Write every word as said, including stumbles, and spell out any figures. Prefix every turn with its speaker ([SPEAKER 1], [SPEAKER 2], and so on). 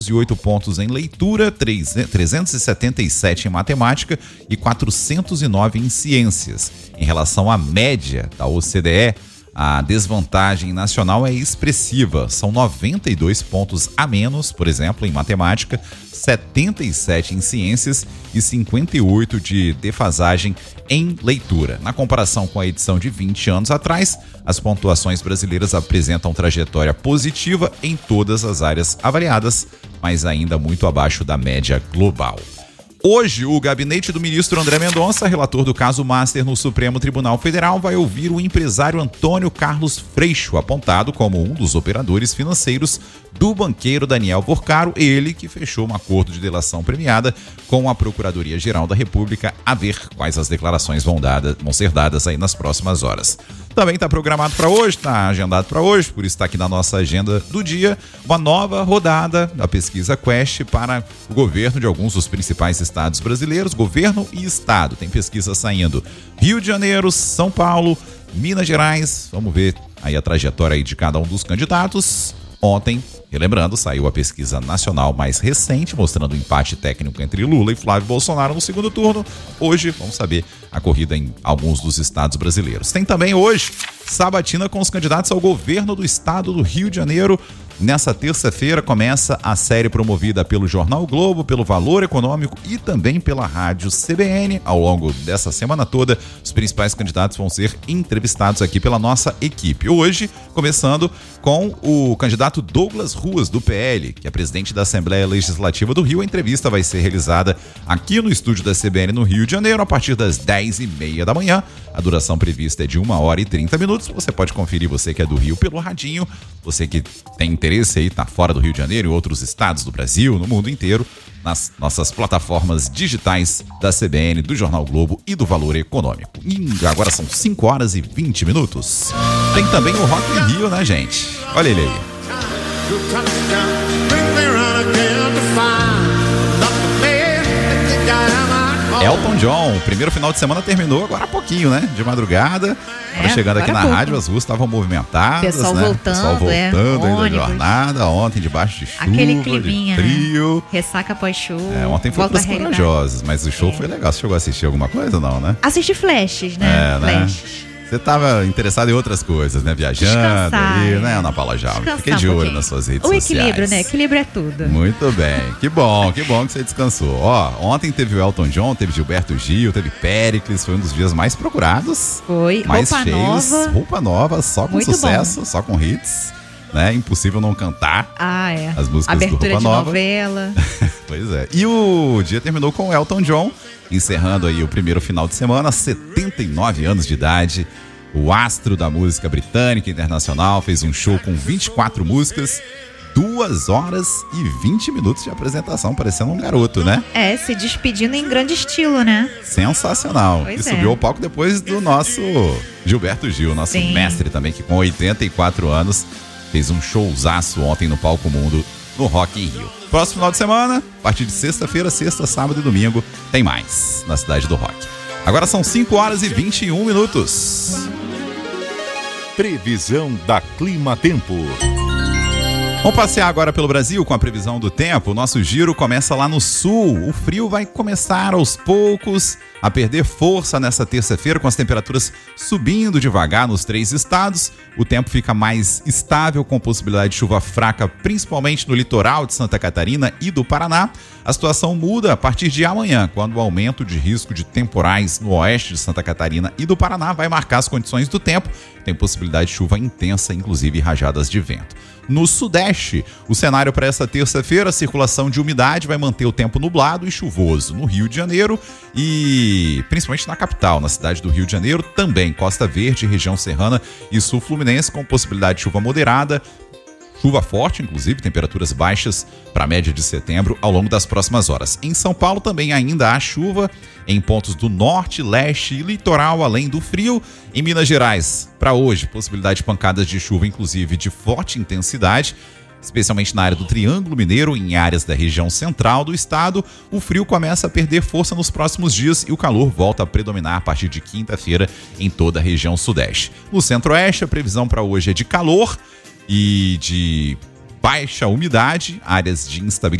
[SPEAKER 1] e oito pontos em leitura, trezentos e setenta e sete em matemática e quatrocentos e nove em ciências. Em relação à média da O C D E, a desvantagem nacional é expressiva. São noventa e dois pontos a menos, por exemplo, em matemática, setenta e sete em ciências e cinquenta e oito de defasagem em leitura. Na comparação com a edição de vinte anos atrás, as pontuações brasileiras apresentam trajetória positiva em todas as áreas avaliadas, mas ainda muito abaixo da média global. Hoje, o gabinete do ministro André Mendonça, relator do caso Master no Supremo Tribunal Federal, vai ouvir o empresário Antônio Carlos Freixo, apontado como um dos operadores financeiros do banqueiro Daniel Porcaro, ele que fechou um acordo de delação premiada com a Procuradoria-Geral da República, a ver quais as declarações vão, dada, vão ser dadas aí nas próximas horas. Também está programado para hoje, está agendado para hoje, por isso está aqui na nossa agenda do dia, uma nova rodada da pesquisa Quest para o governo de alguns dos principais estados brasileiros, governo e estado. Tem pesquisa saindo Rio de Janeiro, São Paulo, Minas Gerais, vamos ver aí a trajetória aí de cada um dos candidatos. Ontem, relembrando, saiu a pesquisa nacional mais recente, mostrando o empate técnico entre Lula e Flávio Bolsonaro no segundo turno. Hoje, vamos saber a corrida em alguns dos estados brasileiros. Tem também hoje sabatina com os candidatos ao governo do estado do Rio de Janeiro. Nessa terça-feira começa a série promovida pelo Jornal Globo, pelo Valor Econômico e também pela Rádio C B N. Ao longo dessa semana toda, os principais candidatos vão ser entrevistados aqui pela nossa equipe. Hoje, começando com o candidato Douglas Ruas, do P L, que é presidente da Assembleia Legislativa do Rio. A entrevista vai ser realizada aqui no estúdio da C B N no Rio de Janeiro, a partir das dez e meia da manhã. A duração prevista é de uma hora e trinta minutos. Você pode conferir, você que é do Rio, pelo radinho. Você que tem interesse aí, tá fora do Rio de Janeiro, em outros estados do Brasil, no mundo inteiro, nas nossas plataformas digitais da C B N, do Jornal Globo e do Valor Econômico. E agora são cinco horas e vinte minutos. Tem também o Rock in Rio, né, gente? Olha ele aí. Elton John, o primeiro final de semana terminou agora há pouquinho, né? De madrugada. É, chegando aqui na pouco. rádio, as ruas estavam movimentadas,
[SPEAKER 2] Pessoal
[SPEAKER 1] né?
[SPEAKER 2] voltando,
[SPEAKER 1] Pessoal voltando
[SPEAKER 2] é,
[SPEAKER 1] ainda da jornada. Ontem debaixo de chuva,
[SPEAKER 2] aquele climinha,
[SPEAKER 1] de frio.
[SPEAKER 2] Né? Ressaca pós-chuva.
[SPEAKER 1] É, ontem foi pros corajosos, mas o show é. foi legal. Você chegou a assistir alguma coisa ou não, né?
[SPEAKER 2] Assisti flashes, né?
[SPEAKER 1] É, flashes. Né? Você estava interessado em outras coisas, né? Viajando
[SPEAKER 2] Descansar,
[SPEAKER 1] aí, né, Ana Paula Jaume? Fiquei de olho nas suas redes
[SPEAKER 2] o
[SPEAKER 1] sociais.
[SPEAKER 2] O equilíbrio, né? Equilíbrio é tudo.
[SPEAKER 1] Muito bem. Que bom, que bom que você descansou. Ó, ontem teve o Elton John, teve Gilberto Gil, teve Péricles, foi um dos dias mais procurados.
[SPEAKER 2] Foi.
[SPEAKER 1] Mais
[SPEAKER 2] roupa
[SPEAKER 1] cheios.
[SPEAKER 2] Nova.
[SPEAKER 1] Roupa nova, só com
[SPEAKER 2] Muito
[SPEAKER 1] sucesso,
[SPEAKER 2] bom.
[SPEAKER 1] só com hits. Né? Impossível não cantar.
[SPEAKER 2] Ah, é.
[SPEAKER 1] As músicas
[SPEAKER 2] Abertura
[SPEAKER 1] do Roupa
[SPEAKER 2] de
[SPEAKER 1] Nova.
[SPEAKER 2] novela.
[SPEAKER 1] Pois é. E o dia terminou com o Elton John, encerrando aí o primeiro final de semana, setenta e nove anos de idade. O astro da música britânica e internacional fez um show com vinte e quatro músicas, duas horas e vinte minutos de apresentação, parecendo um garoto, né?
[SPEAKER 2] É, se despedindo em grande estilo, né?
[SPEAKER 1] Sensacional.
[SPEAKER 2] Pois
[SPEAKER 1] e
[SPEAKER 2] é.
[SPEAKER 1] subiu ao palco depois do nosso Gilberto Gil, nosso
[SPEAKER 2] Sim.
[SPEAKER 1] mestre também, que com oitenta e quatro anos fez um showzaço ontem no Palco Mundo, no Rock in Rio. Próximo final de semana, a partir de sexta-feira, sexta, sábado e domingo, tem mais na Cidade do Rock. Agora são cinco horas e vinte e um minutos.
[SPEAKER 3] Previsão da Clima Tempo.
[SPEAKER 1] Vamos passear agora pelo Brasil com a previsão do tempo. O nosso giro começa lá no sul. O frio vai começar aos poucos a perder força nessa terça-feira, com as temperaturas subindo devagar nos três estados. O tempo fica mais estável, com possibilidade de chuva fraca, principalmente no litoral de Santa Catarina e do Paraná. A situação muda a partir de amanhã, quando o aumento de risco de temporais no oeste de Santa Catarina e do Paraná vai marcar as condições do tempo. Tem possibilidade de chuva intensa, inclusive rajadas de vento. No sudeste, o cenário para essa terça-feira, a circulação de umidade vai manter o tempo nublado e chuvoso no Rio de Janeiro e principalmente na capital, na cidade do Rio de Janeiro, também Costa Verde, região serrana e sul fluminense, com possibilidade de chuva moderada, chuva forte, inclusive, temperaturas baixas para a média de setembro ao longo das próximas horas. Em São Paulo também ainda há chuva em pontos do norte, leste e litoral, além do frio. Em Minas Gerais, para hoje, possibilidade de pancadas de chuva, inclusive de forte intensidade, especialmente na área do Triângulo Mineiro, em áreas da região central do estado. O frio começa a perder força nos próximos dias e o calor volta a predominar a partir de quinta-feira em toda a região sudeste. No centro-oeste, a previsão para hoje é de calor e de baixa umidade, áreas de instabilidade